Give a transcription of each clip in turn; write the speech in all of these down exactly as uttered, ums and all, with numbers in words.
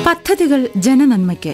പദ്ധതികൾ ജനനന്മയ്ക്ക്.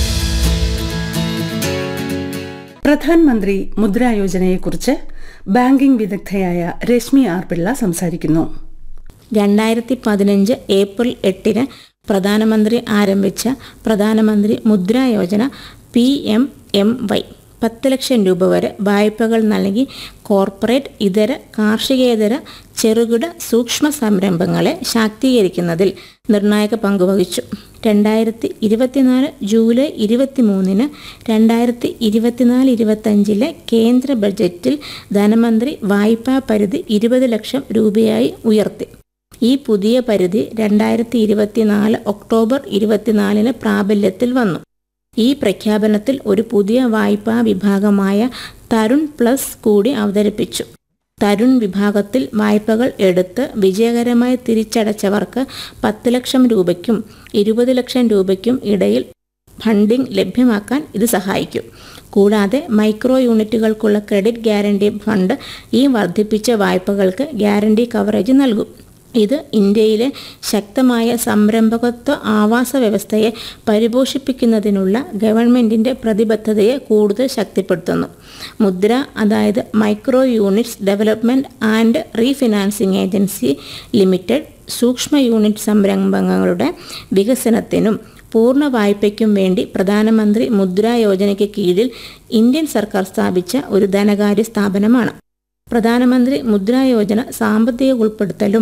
പ്രധാനമന്ത്രി മുദ്രാ യോജനയെക്കുറിച്ച് ബാങ്കിംഗ് വിദഗ്ധയായ രശ്മി ആർ പിള്ള സംസാരിക്കുന്നു. രണ്ടായിരത്തി പതിനഞ്ച് ഏപ്രിൽ എട്ടിന് പ്രധാനമന്ത്രി ആരംഭിച്ച പ്രധാനമന്ത്രി Mudra Yojana P M M Y പത്ത് ലക്ഷം രൂപ വരെ വായ്പകൾ നൽകി കോർപ്പറേറ്റ്, ഇതര കാർഷികേതര ചെറുകിട സൂക്ഷ്മ സംരംഭങ്ങളെ ശാക്തീകരിക്കുന്നതിൽ നിർണായക പങ്കുവഹിച്ചു. രണ്ടായിരത്തി ഇരുപത്തിനാല് ജൂലൈ ഇരുപത്തി മൂന്നിന് രണ്ടായിരത്തി ഇരുപത്തിനാല് ഇരുപത്തഞ്ചിലെ കേന്ദ്ര ബജറ്റിൽ ധനമന്ത്രി വായ്പാ പരിധി ഇരുപത് ലക്ഷം രൂപയായി ഉയർത്തി. ഈ പുതിയ പരിധി രണ്ടായിരത്തി ഇരുപത്തിനാല് ഒക്ടോബർ ഇരുപത്തിനാലിന് പ്രാബല്യത്തിൽ വന്നു. ഈ പ്രഖ്യാപനത്തിൽ ഒരു പുതിയ വായ്പാ വിഭാഗമായ തരുൺ പ്ലസ് കൂടി അവതരിപ്പിച്ചു. തരുൺ വിഭാഗത്തിൽ വായ്പകൾ എടുത്ത് വിജയകരമായി തിരിച്ചടച്ചവർക്ക് പത്ത് ലക്ഷം രൂപയ്ക്കും ഇരുപത് ലക്ഷം രൂപയ്ക്കും ഇടയിൽ ഫണ്ടിംഗ് ലഭ്യമാക്കാൻ ഇത് സഹായിക്കും. കൂടാതെ മൈക്രോ യൂണിറ്റുകൾക്കുള്ള ക്രെഡിറ്റ് ഗ്യാരണ്ടി ഫണ്ട് ഈ വർദ്ധിപ്പിച്ച വായ്പകൾക്ക് ഗ്യാരണ്ടി കവറേജ് നൽകും. ഇത് ഇന്ത്യയിലെ ശക്തമായ സംരംഭകത്വ ആവാസ വ്യവസ്ഥയെ പരിപോഷിപ്പിക്കുന്നതിനുള്ള ഗവൺമെൻറ്റിൻ്റെ പ്രതിബദ്ധതയെ കൂടുതൽ ശക്തിപ്പെടുത്തുന്നു. മുദ്ര, അതായത് micro units development and refinancing agency limited, സൂക്ഷ്മ യൂണിറ്റ് സംരംഭങ്ങളുടെ വികസനത്തിനും പൂർണ്ണ വായ്പയ്ക്കും വേണ്ടി പ്രധാനമന്ത്രി മുദ്രാ യോജനയ്ക്ക് കീഴിൽ ഇന്ത്യൻ സർക്കാർ സ്ഥാപിച്ച ഒരു ധനകാര്യ സ്ഥാപനമാണ്. പ്രധാനമന്ത്രി മുദ്രാ യോജന സാമ്പത്തിക ഉൾപ്പെടുത്തലും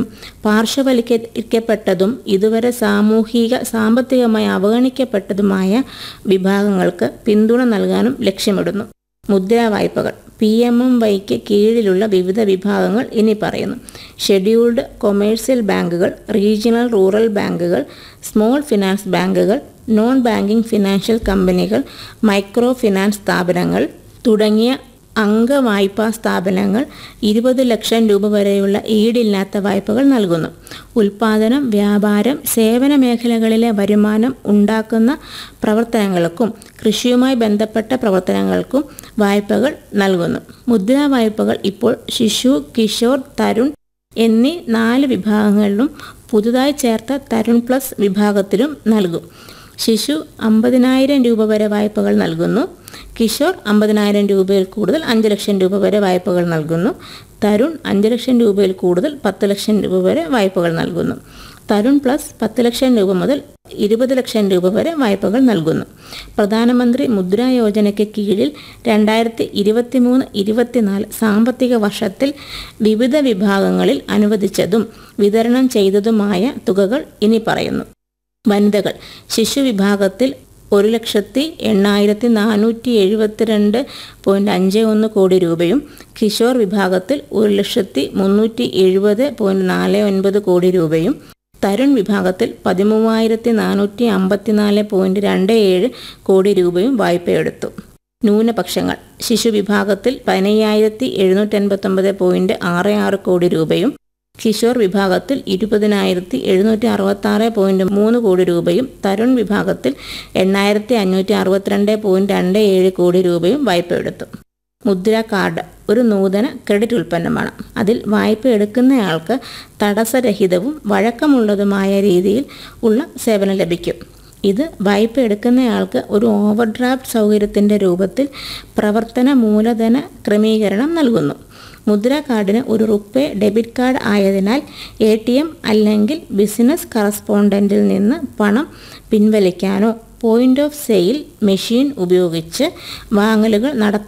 പാർശ്വവൽക്കരിക്കപ്പെട്ടതും ഇതുവരെ സാമൂഹിക സാമ്പത്തികമായി അവഗണിക്കപ്പെട്ടതുമായ വിഭാഗങ്ങൾക്ക് പിന്തുണ നൽകാനും ലക്ഷ്യമിടുന്നു. മുദ്രാ വായ്പകൾ പി എം എം വൈക്ക് കീഴിലുള്ള വിവിധ വിഭാഗങ്ങൾ ഇനി പറയുന്നു. ഷെഡ്യൂൾഡ് കൊമേഴ്സ്യൽ ബാങ്കുകൾ, റീജിയണൽ റൂറൽ ബാങ്കുകൾ, സ്മോൾ ഫിനാൻസ് ബാങ്കുകൾ, നോൺ ബാങ്കിംഗ് ഫിനാൻഷ്യൽ കമ്പനികൾ, മൈക്രോ ഫിനാൻസ് സ്ഥാപനങ്ങൾ തുടങ്ങിയ അംഗവായ്പാ സ്ഥാപനങ്ങൾ ഇരുപത് ലക്ഷം രൂപ വരെയുള്ള ഈടില്ലാത്ത വായ്പകൾ നൽകുന്നു. ഉൽപ്പാദനം, വ്യാപാരം, സേവന മേഖലകളിലെ വരുമാനം ഉണ്ടാക്കുന്ന പ്രവർത്തനങ്ങൾക്കും കൃഷിയുമായി ബന്ധപ്പെട്ട പ്രവർത്തനങ്ങൾക്കും വായ്പകൾ നൽകുന്നു. മുദ്രാ വായ്പകൾ ഇപ്പോൾ ശിശു, കിഷോർ, തരുൺ എന്നീ നാല് വിഭാഗങ്ങളിലും പുതുതായി ചേർത്ത തരുൺ പ്ലസ് വിഭാഗത്തിലും നൽകും. ശിശു അമ്പതിനായിരം രൂപ വരെ വായ്പകൾ നൽകുന്നു. കിഷോർ അമ്പതിനായിരം രൂപയിൽ കൂടുതൽ അഞ്ച് ലക്ഷം രൂപ വരെ വായ്പകൾ നൽകുന്നു. തരുൺ അഞ്ച് ലക്ഷം രൂപയിൽ കൂടുതൽ പത്ത് ലക്ഷം രൂപ വരെ വായ്പകൾ നൽകുന്നു. തരുൺ പ്ലസ് പത്ത് ലക്ഷം രൂപ മുതൽ ഇരുപത് ലക്ഷം രൂപ വരെ വായ്പകൾ നൽകുന്നു. പ്രധാനമന്ത്രി മുദ്രാ യോജനയ്ക്ക് കീഴിൽ രണ്ടായിരത്തി ഇരുപത്തി മൂന്ന് ഇരുപത്തിനാല് സാമ്പത്തിക വർഷത്തിൽ വിവിധ വിഭാഗങ്ങളിൽ അനുവദിച്ചതും വിതരണം ചെയ്തതുമായ തുകകൾ ഇനി പറയുന്നു. വനിതകൾ ശിശു വിഭാഗത്തിൽ ഒരു ലക്ഷത്തി എണ്ണായിരത്തി നാനൂറ്റി എഴുപത്തിരണ്ട് പോയിൻറ്റ് അഞ്ച് ഒന്ന് കോടി രൂപയും, കിഷോർ വിഭാഗത്തിൽ ഒരു ലക്ഷത്തി മുന്നൂറ്റി എഴുപത് പോയിൻറ്റ് നാല് ഒൻപത് കോടി രൂപയും, തരുൺ വിഭാഗത്തിൽ പതിമൂവായിരത്തി നാനൂറ്റി അമ്പത്തിനാല് പോയിൻറ്റ് രണ്ട് ഏഴ് കോടി രൂപയും വായ്പയെടുത്തു. ന്യൂനപക്ഷങ്ങൾ ശിശു വിഭാഗത്തിൽ പതിനയ്യായിരത്തി എഴുന്നൂറ്റി എൺപത്തൊമ്പത് പോയിൻറ്റ് ആറ് ആറ് കോടി രൂപയും, കിഷോർ വിഭാഗത്തിൽ ഇരുപതിനായിരത്തി എഴുന്നൂറ്റി അറുപത്തി ആറ് പോയിൻറ്റ് മൂന്ന് കോടി രൂപയും, തരുൺ വിഭാഗത്തിൽ എണ്ണായിരത്തി അഞ്ഞൂറ്റി അറുപത്തിരണ്ട് പോയിൻറ്റ് രണ്ട് ഏഴ് കോടി രൂപയും വായ്പയെടുത്തു. മുദ്രാ കാർഡ് ഒരു നൂതന ക്രെഡിറ്റ് ഉൽപ്പന്നമാണ്. അതിൽ വായ്പ എടുക്കുന്നയാൾക്ക് തടസ്സരഹിതവും വഴക്കമുള്ളതുമായ രീതിയിൽ ഉള്ള സേവനം ലഭിക്കും. ഇത് വായ്പ എടുക്കുന്നയാൾക്ക് ഒരു ഓവർ ഡ്രാഫ്റ്റ് സൗകര്യത്തിൻ്റെ രൂപത്തിൽ പ്രവർത്തന മൂലധന ക്രമീകരണം നൽകുന്നു. മുദ്രാ കാർഡിന് ഒരു റുപ്പേ ഡെബിറ്റ് കാർഡ് ആയതിനാൽ എ ടി എം അല്ലെങ്കിൽ ബിസിനസ് കറസ്പോണ്ടൻറ്റിൽ നിന്ന് പണം പിൻവലിക്കാനോ പോയിൻ്റ് ഓഫ് സെയിൽ മെഷീൻ ഉപയോഗിച്ച് വാങ്ങലുകൾ നട